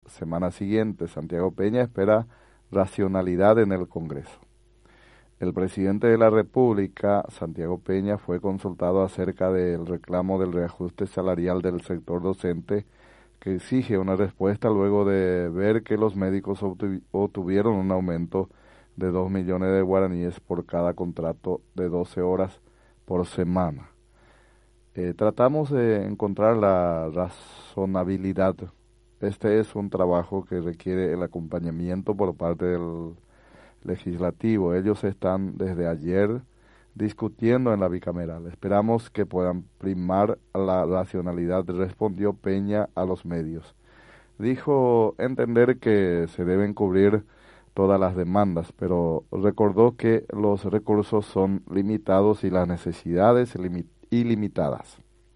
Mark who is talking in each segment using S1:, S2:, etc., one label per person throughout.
S1: semana siguiente. Santiago Peña espera racionalidad en el Congreso. El presidente de la República, Santiago Peña, fue consultado acerca del reclamo del reajuste salarial del sector docente, que exige una respuesta luego de ver que los médicos obtuvieron un aumento de 2 millones de guaraníes por cada contrato de 12 horas por semana. Tratamos de encontrar la razonabilidad. Este es un trabajo que requiere el acompañamiento por parte del legislativo. Ellos están desde ayer discutiendo en la bicameral. Esperamos que puedan primar la racionalidad, respondió Peña a los medios. Dijo entender que se deben cubrir todas las demandas, pero recordó que los recursos son limitados y las necesidades ilimitadas.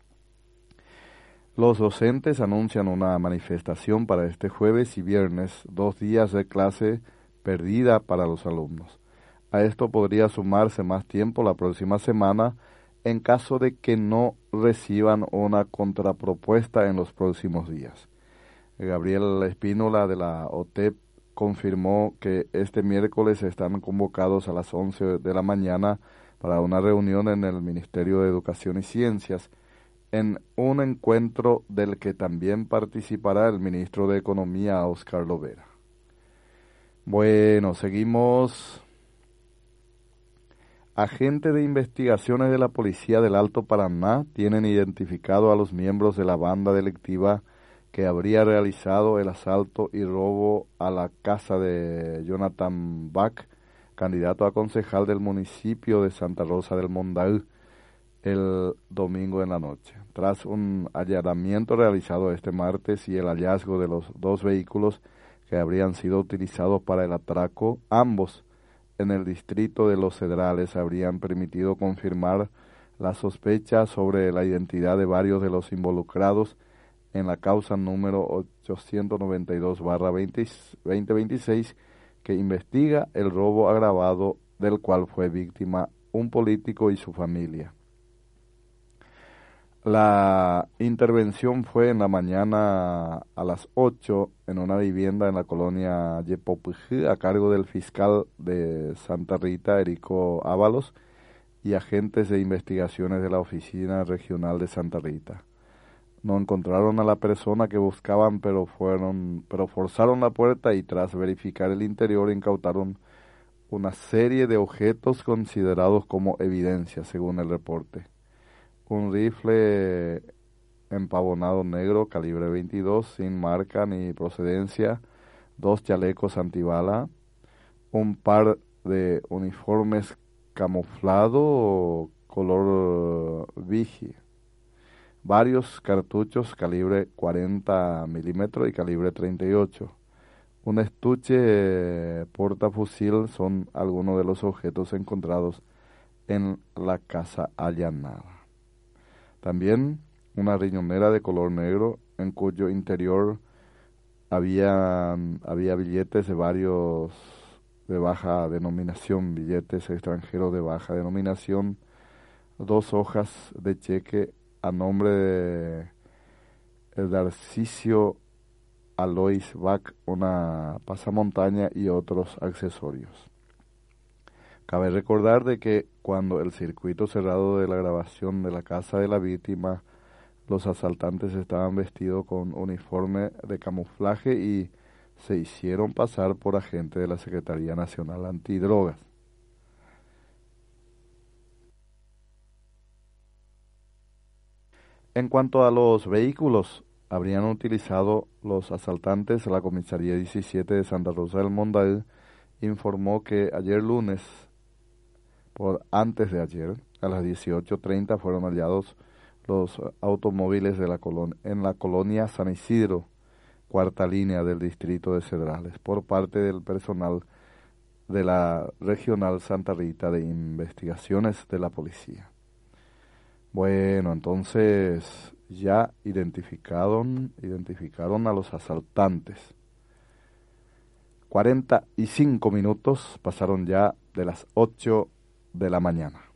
S1: Los docentes anuncian una manifestación para este jueves y viernes, 2 días de clase perdida para los alumnos. A esto podría sumarse más tiempo la próxima semana en caso de que no reciban una contrapropuesta en los próximos días. Gabriel Espínola de la OTEP confirmó que este miércoles están convocados a las 11 de la mañana para una reunión en el Ministerio de Educación y Ciencias, en un encuentro del que también participará el ministro de Economía, Óscar Lovera. Bueno, seguimos. Agentes de investigaciones de la Policía del Alto Paraná tienen identificado a los miembros de la banda delictiva que habría realizado el asalto y robo a la casa de Jonathan Bach, candidato a concejal del municipio de Santa Rosa del Mondaú, el domingo en la noche. Tras un allanamiento realizado este martes y el hallazgo de los 2 vehículos que habrían sido utilizados para el atraco, ambos en el distrito de Los Cedrales habrían permitido confirmar la sospecha sobre la identidad de varios de los involucrados en la causa número 892/2026 que investiga el robo agravado del cual fue víctima un político y su familia. La intervención fue en la mañana a las 8 en una vivienda en la colonia Yepopují a cargo del fiscal de Santa Rita, Erico Ábalos, y agentes de investigaciones de la Oficina Regional de Santa Rita. No encontraron a la persona que buscaban, pero forzaron la puerta y tras verificar el interior incautaron una serie de objetos considerados como evidencia, según el reporte. Un rifle empavonado negro calibre 22 sin marca ni procedencia, 2 chalecos antibala, un par de uniformes camuflado color vigie, varios cartuchos calibre 40 milímetros y calibre 38, un estuche portafusil son algunos de los objetos encontrados en la casa allanada. También una riñonera de color negro en cuyo interior había billetes de baja denominación, billetes extranjeros de baja denominación, 2 hojas de cheque a nombre de Darcisio Alois Bach, una pasamontaña y otros accesorios. Cabe recordar de que cuando el circuito cerrado de la grabación de la casa de la víctima, los asaltantes estaban vestidos con uniforme de camuflaje y se hicieron pasar por agentes de la Secretaría Nacional Antidrogas. En cuanto a los vehículos, habrían utilizado los asaltantes, la Comisaría 17 de Santa Rosa del Mondaú informó que ayer lunes, antes de ayer, a las 18:30 fueron hallados los automóviles de en la colonia San Isidro, cuarta línea del distrito de Cedrales, por parte del personal de la Regional Santa Rita de Investigaciones de la Policía. Bueno, entonces ya identificaron a los asaltantes. 45 minutos pasaron ya de las 8 de la mañana.